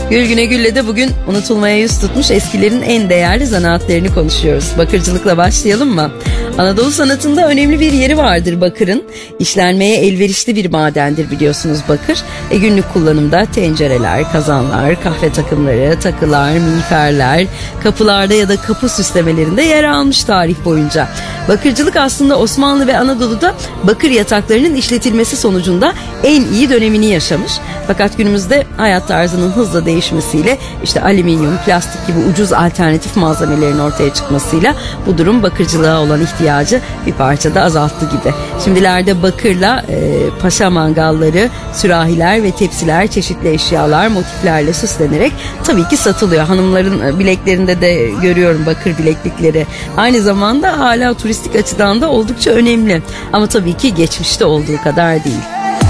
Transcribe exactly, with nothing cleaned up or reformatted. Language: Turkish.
Gül Güne Gül'le de bugün unutulmaya yüz tutmuş eskilerin en değerli zanaatlerini konuşuyoruz. Bakırcılıkla başlayalım mı? Anadolu sanatında önemli bir yeri vardır bakırın. İşlenmeye elverişli bir madendir biliyorsunuz bakır. E, günlük kullanımda tencereler, kazanlar, kahve takımları, takılar, miğferler, kapılarda ya da kapı süslemelerinde yer almış tarih boyunca. Bakırcılık aslında Osmanlı ve Anadolu'da bakır yataklarının işletilmesi sonucunda en iyi dönemini yaşamış. Fakat günümüzde hayat tarzının hızla değişmesiyle işte alüminyum, plastik gibi ucuz alternatif malzemelerin ortaya çıkmasıyla bu durum bakırcılığa olan ihtiyacı bir parçada azalttı gibi. Şimdilerde bakırla e, paşa mangalları, sürahiler ve tepsiler çeşitli eşyalar, motiflerle süslenerek tabii ki satılıyor. Hanımların bileklerinde de görüyorum bakır bileklikleri. Aynı zamanda hala turistik açıdan da oldukça önemli. Ama tabii ki geçmişte olduğu kadar değil.